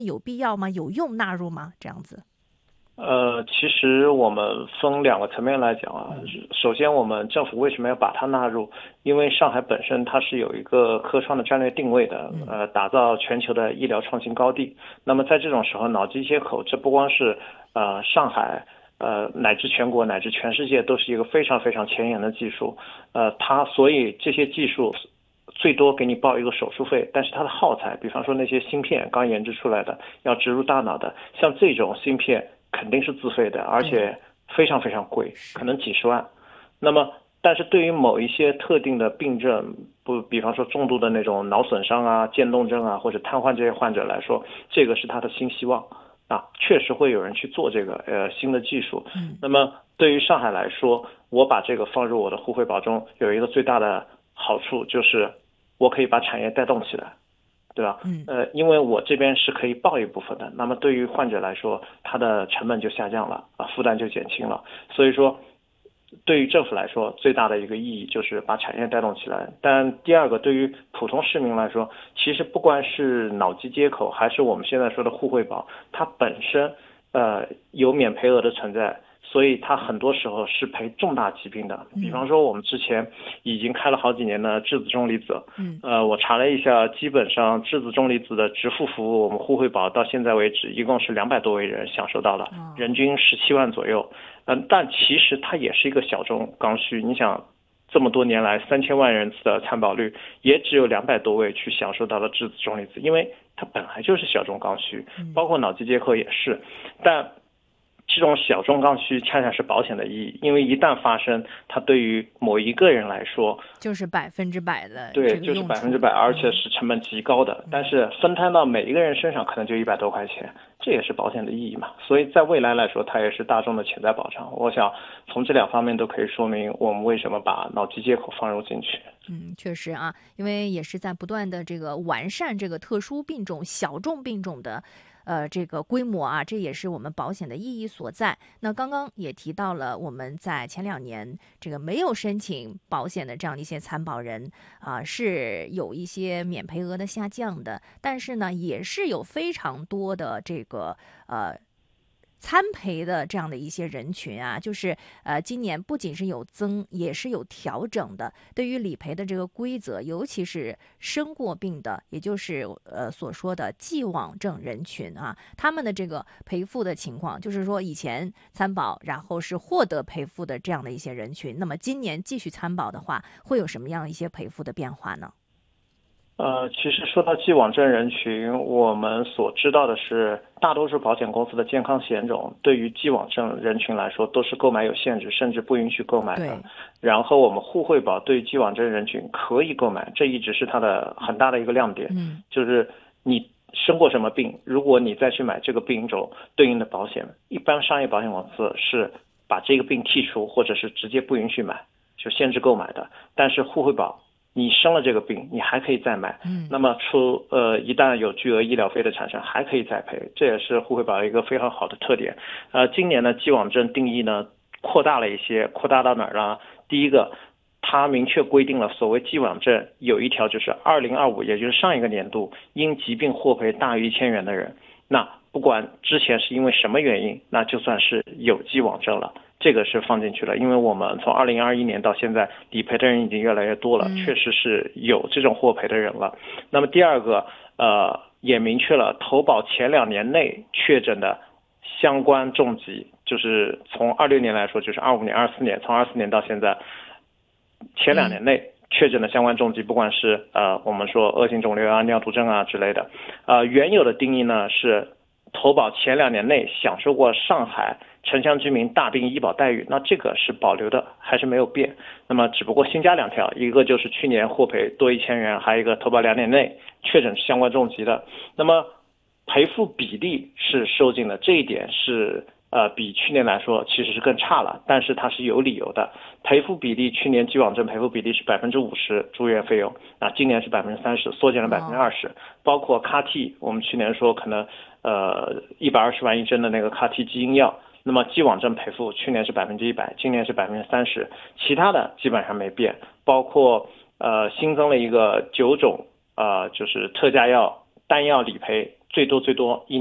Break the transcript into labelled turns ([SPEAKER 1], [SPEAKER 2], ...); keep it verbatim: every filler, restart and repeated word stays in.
[SPEAKER 1] 有必要吗？有用纳入吗？这样子。
[SPEAKER 2] 呃，其实我们分两个层面来讲啊。首先，我们政府为什么要把它纳入？因为上海本身它是有一个科创的战略定位的，呃，打造全球的医疗创新高地。那么在这种时候，脑机接口这不光是呃上海。呃，乃至全国乃至全世界都是一个非常非常前沿的技术，呃，它所以这些技术最多给你报一个手术费，但是它的耗材，比方说那些芯片刚研制出来的要植入大脑的，像这种芯片肯定是自费的，而且非常非常贵，可能几十万。那么，但是对于某一些特定的病症，不，比方说重度的那种脑损伤啊、渐冻症啊或者瘫痪这些患者来说，这个是他的新希望。啊，确实会有人去做这个呃新的技术。
[SPEAKER 1] 嗯，
[SPEAKER 2] 那么对于上海来说，我把这个放入我的互惠保中，有一个最大的好处就是我可以把产业带动起来，对吧？
[SPEAKER 1] 嗯，
[SPEAKER 2] 呃，因为我这边是可以报一部分的，那么对于患者来说，他的成本就下降了啊，负担就减轻了。所以说，对于政府来说，最大的一个意义就是把产业带动起来。但第二个，对于普通市民来说，其实不管是脑机接口，还是我们现在说的互惠保，它本身呃有免赔额的存在，所以它很多时候是赔重大疾病的。比方说，我们之前已经开了好几年的质子重离子，
[SPEAKER 1] 嗯，
[SPEAKER 2] 呃，我查了一下，基本上质子重离子的直付服务，我们互惠保到现在为止，一共是两百多位人享受到了，人均十七万左右。嗯，但其实它也是一个小众刚需。你想，这么多年来三千万人次的参保率，也只有两百多位去享受到了质子重离子，因为它本来就是小众刚需，包括脑机接口也是。但这种小众刚需恰恰是保险的意义，因为一旦发生，它对于某一个人来说，
[SPEAKER 1] 就是百分之百的
[SPEAKER 2] 对，
[SPEAKER 1] 这个
[SPEAKER 2] 就是
[SPEAKER 1] 用处。
[SPEAKER 2] 百分之百，而且是成本极高的。但是分摊到每一个人身上，可能就一百多块钱，这也是保险的意义嘛。所以在未来来说，它也是大众的潜在保障。我想从这两方面都可以说明我们为什么把脑机接口放入进去。
[SPEAKER 1] 嗯，确实啊，因为也是在不断的这个完善这个特殊病种、小众病种的，呃，这个规模啊，这也是我们保险的意义所在。那刚刚也提到了，我们在前两年这个没有申请保险的这样的一些参保人啊，是有一些免赔额的下降的，但是呢，也是有非常多的这个呃。参赔的这样的一些人群啊，就是呃，今年不仅是有增，也是有调整的。对于理赔的这个规则，尤其是生过病的，也就是呃所说的既往症人群啊，他们的这个赔付的情况，就是说以前参保然后是获得赔付的这样的一些人群，那么今年继续参保的话，会有什么样一些赔付的变化呢？
[SPEAKER 2] 呃，其实说到既往症人群，我们所知道的是，大多数保险公司的健康险种对于既往症人群来说都是购买有限制，甚至不允许购买的。然后我们互惠保对于既往症人群可以购买，这一直是它的很大的一个亮点。
[SPEAKER 1] 嗯，
[SPEAKER 2] 就是你生过什么病，如果你再去买这个病种对应的保险，一般商业保险公司是把这个病剔除，或者是直接不允许买，就限制购买的。但是互惠保，你生了这个病，你还可以再买。
[SPEAKER 1] 嗯，
[SPEAKER 2] 那么出呃，一旦有巨额医疗费的产生，还可以再赔，这也是互惠保一个非常好的特点。呃，今年呢，既往症定义呢扩大了一些，扩大到哪儿呢？第一个，它明确规定了所谓既往症有一条就是二零二五，也就是上一个年度因疾病获赔大于一千元的人，那不管之前是因为什么原因，那就算是有既往症了。这个是放进去了，因为我们从二零二一年到现在，理赔的人已经越来越多了，确实是有这种获赔的人了。那么第二个，呃，也明确了投保前两年内确诊的相关重疾，就是从二六年来说，就是二五年、二四年，从二四年到现在，前两年内确诊的相关重疾，不管是呃我们说恶性肿瘤啊、尿毒症啊之类的，呃，原有的定义呢是投保前两年内享受过上海城乡居民大病医保待遇，那这个是保留的，还是没有变。那么只不过新加两条，一个就是去年获赔多一千元，还有一个投保两年内确诊相关重疾的。那么赔付比例是收紧的，这一点是呃比去年来说其实是更差了，但是它是有理由的。赔付比例去年既往症赔付比例是百分之五十住院费用，那今年是百分之三十，缩减了百分之二十。包括 C A R T， 我们去年说可能呃一百二十万一针的那个 C A R T 基因药。那么既往症赔付去年是百分之一百，今年是百分之三十，其他的基本上没变，包括呃新增了一个九种呃就是特价药单药理赔， 最多最多一